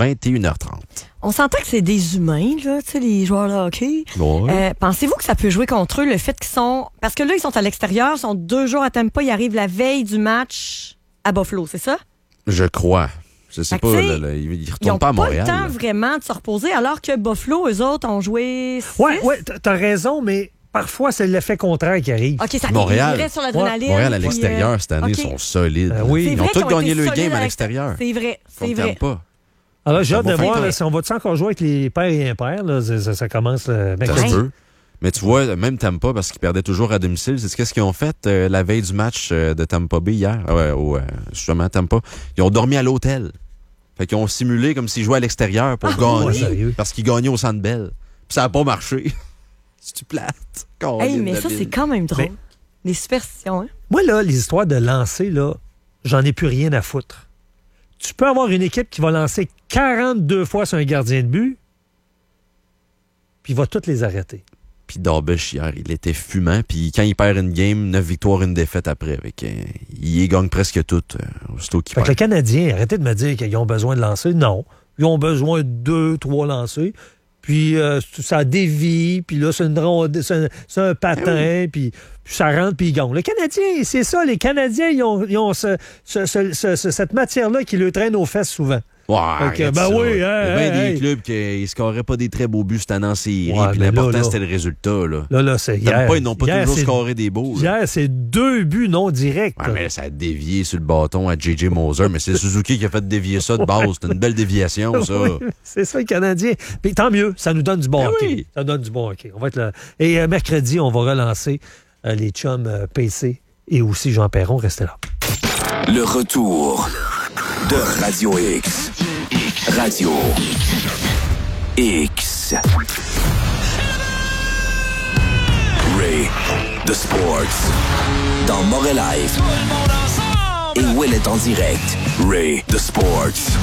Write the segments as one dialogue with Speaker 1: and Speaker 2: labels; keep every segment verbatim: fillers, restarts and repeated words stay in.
Speaker 1: vingt et une heures trente.
Speaker 2: On s'entend que c'est des humains, là, tu sais, les joueurs de hockey.
Speaker 1: Ouais.
Speaker 2: Euh, pensez-vous que ça peut jouer contre eux, le fait qu'ils sont... Parce que là, ils sont à l'extérieur, ils sont deux jours à Tampa, ils arrivent la veille du match à Buffalo, c'est ça?
Speaker 1: Je crois. Je sais
Speaker 2: Fait que,
Speaker 1: pas,
Speaker 2: tu sais,
Speaker 1: là, là, ils ne
Speaker 2: Ils
Speaker 1: retournent
Speaker 2: n'ont
Speaker 1: pas à
Speaker 2: pas
Speaker 1: Montréal.
Speaker 2: le temps
Speaker 1: là.
Speaker 2: vraiment de se reposer, alors que Buffalo, eux autres, ont joué six.
Speaker 3: Ouais, ouais, t- t'as raison, mais parfois, c'est l'effet contraire qui arrive.
Speaker 2: OK, ça
Speaker 1: Montréal.
Speaker 2: ils restent sur l'adrénaline.
Speaker 1: Montréal, à
Speaker 2: puis,
Speaker 1: l'extérieur,
Speaker 2: euh,
Speaker 1: cette année,
Speaker 2: OK.
Speaker 1: sont solides.
Speaker 3: Euh, oui.
Speaker 2: C'est
Speaker 1: Ils ont
Speaker 2: vrai
Speaker 1: tous
Speaker 2: qu'ils ont
Speaker 1: gagné
Speaker 2: été
Speaker 1: le
Speaker 2: solides
Speaker 1: game à
Speaker 2: à
Speaker 1: l'extérieur.
Speaker 2: C'est vrai, c'est
Speaker 1: Contre
Speaker 2: vrai.
Speaker 1: Tampa.
Speaker 3: Alors, j'ai hâte de
Speaker 1: Ça va
Speaker 3: voir
Speaker 1: faire-
Speaker 3: là, si on va-tu encore jouer avec les pères et impairs. Là, ça, ça, ça commence le
Speaker 1: Ça
Speaker 3: mercredi.
Speaker 1: se peut. Mais tu vois, même Tampa, parce qu'ils perdaient toujours à domicile, c'est ce qu'ils ont fait euh, la veille du match euh, de Tampa Bay hier, ah ouais, au, euh, justement Tampa. Ils ont dormi à l'hôtel. Fait qu'ils ont simulé comme s'ils jouaient à l'extérieur pour
Speaker 2: Ah,
Speaker 1: gagner.
Speaker 3: ouais, sérieux?
Speaker 1: Parce qu'ils gagnaient au Centre Bell. Puis ça n'a pas marché. C'est-tu plate?
Speaker 2: Hey,
Speaker 1: Caroline
Speaker 2: mais ça,
Speaker 1: David.
Speaker 2: c'est quand même drôle.
Speaker 3: Mais-
Speaker 2: Les superstitions, hein?
Speaker 3: Moi, là, les histoires de lancer, là, j'en ai plus rien à foutre. Tu peux avoir une équipe qui va lancer quarante-deux fois sur un gardien de but, puis il va toutes les arrêter.
Speaker 1: Puis Darbish, hier, il était fumant. Puis quand il perd une game, neuf victoires, une défaite après. Avec, euh, il y gagne presque toutes. Euh, aussitôt qu'il
Speaker 3: Fait que
Speaker 1: perd.
Speaker 3: le Canadien, arrêtez de me dire qu'ils ont besoin de lancer. Non. Ils ont besoin de deux, trois lancers. Puis euh, ça dévie, puis là, c'est, une ronde, c'est, un, c'est un patin, puis, puis ça rentre, puis ils gagnent. Le Canadien, c'est ça. Les Canadiens, ils ont, ils ont ce, ce, ce, ce- ce- cette matière-là qui le traîne aux fesses souvent.
Speaker 1: Ouais,
Speaker 3: Fait que,
Speaker 1: arrête
Speaker 3: ben
Speaker 1: ça.
Speaker 3: oui,
Speaker 1: Il y a
Speaker 3: hey,
Speaker 1: bien
Speaker 3: hey,
Speaker 1: des clubs qui ne scoraient pas des très beaux buts cette année en série.
Speaker 3: Ouais,
Speaker 1: Puis
Speaker 3: mais
Speaker 1: l'important,
Speaker 3: là, là-
Speaker 1: c'était le résultat. Là.
Speaker 3: Là, là, c'est
Speaker 1: T'aimes
Speaker 3: hier.
Speaker 1: pas, ils n'ont pas
Speaker 3: hier,
Speaker 1: toujours
Speaker 3: c'est-
Speaker 1: scoré des beaux. là.
Speaker 3: Hier, c'est deux buts non directs.
Speaker 1: Ouais, mais ça a dévié sur le bâton à J J Moser. Mais c'est Suzuki qui a fait dévier ça de base. C'est une belle déviation, ça.
Speaker 3: Oui, c'est ça, le Canadien. Puis tant mieux, ça nous donne du bon
Speaker 1: Ben
Speaker 3: hockey.
Speaker 1: oui.
Speaker 3: Ça nous donne du bon hockey. On va être là. Et euh, mercredi, on va relancer euh, les chums euh, P C et aussi Jean Perron. Restez là.
Speaker 4: Le retour de Radio X. Radio X. Ray the Sports. Dans Montréal Live. Et Will est en direct. Ray the Sports.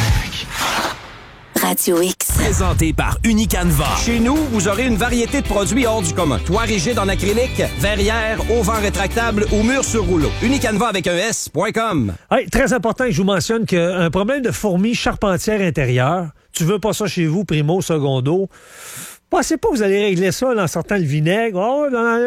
Speaker 5: Radio X.
Speaker 6: Présenté par Unicanva.
Speaker 7: Chez nous, vous aurez une variété de produits hors du commun. Toit rigide en acrylique, verrière, auvent rétractable ou mur sur rouleau. Unicanva avec un S point com.
Speaker 3: Hey, très important que je vous mentionne qu'un problème de fourmis charpentières intérieures, tu veux pas ça chez vous, primo, secondo, pensez pas que vous allez régler ça en sortant le vinaigre. Oh,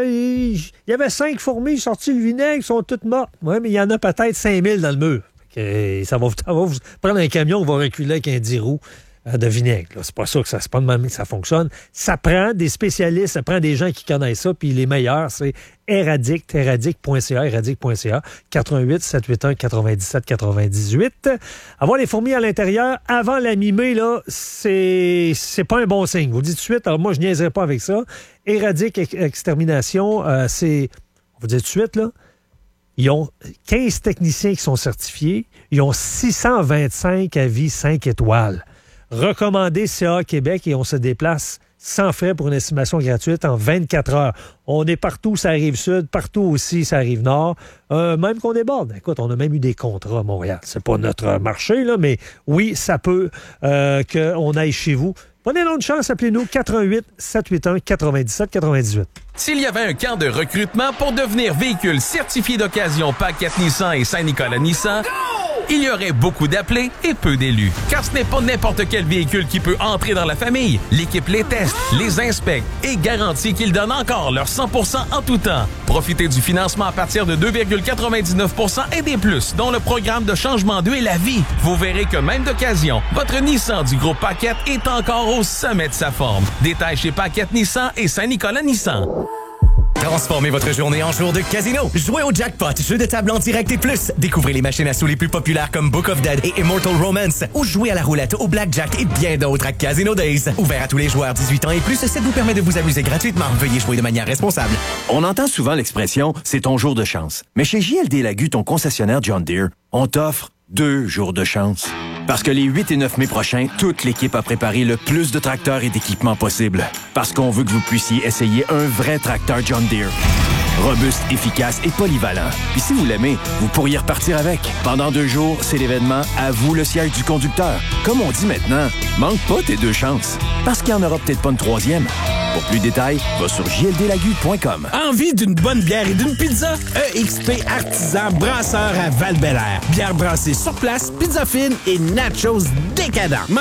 Speaker 3: il y avait cinq fourmis sorties le vinaigre, elles sont toutes mortes. Oui, mais il y en a peut-être cinq mille dans le mur. Fait que ça, va, ça va vous prendre un camion qui va reculer avec un dix roues de vinaigre. Là. C'est pas ça que ça, c'est pas de même que ça fonctionne. Ça prend des spécialistes, ça prend des gens qui connaissent ça, puis les meilleurs, c'est Eradic, eradic point c a, eradic point c a, quatre un huit, sept huit un, quatre-vingt-dix-sept, quatre-vingt-dix-huit. Avoir les fourmis à l'intérieur avant la mi-mai, là, c'est, c'est pas un bon signe. Vous le dites tout de suite, alors moi, je niaiserai pas avec ça. Eradic Extermination, euh, c'est, on vous dit tout de suite, là, ils ont quinze techniciens qui sont certifiés. Ils ont six cent vingt-cinq avis cinq étoiles. Recommandé C A Québec et on se déplace sans frais pour une estimation gratuite en vingt-quatre heures. On est partout, ça arrive sud, partout aussi, ça arrive nord. Euh, même qu'on déborde. Écoute, on a même eu des contrats à Montréal. C'est pas notre marché, là, mais oui, ça peut euh, qu'on aille chez vous. Prenez donc une chance, appelez-nous quatre un huit, sept huit un, quatre-vingt-dix-sept, quatre-vingt-dix-huit.
Speaker 6: S'il y avait un camp de recrutement pour devenir véhicule certifié d'occasion Paquette Nissan et Saint-Nicolas Nissan, il y aurait beaucoup d'appelés et peu d'élus. Car ce n'est pas n'importe quel véhicule qui peut entrer dans la famille. L'équipe les teste, les inspecte et garantit qu'ils donnent encore leur cent pour cent en tout temps. Profitez du financement à partir de deux virgule quatre-vingt-dix-neuf pour cent et des plus, dont le programme de changement d'huile à vie. Vous verrez que même d'occasion, votre Nissan du groupe Paquette est encore au sommet de sa forme. Détails chez Paquette Nissan et Saint-Nicolas Nissan.
Speaker 8: Transformez votre journée en jour de casino. Jouez au jackpot, jeu de table en direct et plus. Découvrez les machines à sous les plus populaires comme Book of Dead et Immortal Romance. Ou jouez à la roulette, au blackjack et bien d'autres à Casino Days. Ouvert à tous les joueurs dix-huit ans et plus, ça vous permet de vous amuser gratuitement. Veuillez jouer de manière responsable.
Speaker 4: On entend souvent l'expression « c'est ton jour de chance ». Mais chez J L D Lagu, ton concessionnaire John Deere, on t'offre deux jours de chance. Parce que les huit et neuf mai prochains, toute l'équipe a préparé le plus de tracteurs et d'équipements possible. Parce qu'on veut que vous puissiez essayer un vrai tracteur John Deere. Robuste, efficace et polyvalent. Puis si vous l'aimez, vous pourriez repartir avec. Pendant deux jours, c'est l'événement « À vous le siège du conducteur ». Comme on dit maintenant, manque pas tes deux chances. Parce qu'il n'y en aura peut-être pas une troisième. Pour plus de détails, va sur j l d lagu point com.
Speaker 9: Envie d'une bonne bière et d'une pizza? E X P Artisan Brasseur à Val-Bélair. Bière brassée sur place, pizza fine et nachos décadents.